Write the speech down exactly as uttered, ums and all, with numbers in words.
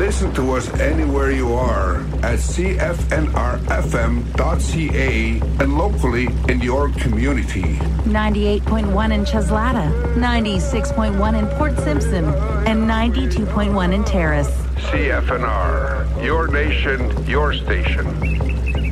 listen to us anywhere you are at c f n r f m dot c a and locally in your community. ninety-eight point one in Cheslata, ninety-six point one in Port Simpson, and ninety-two point one in Terrace. C F N R, your nation, your station.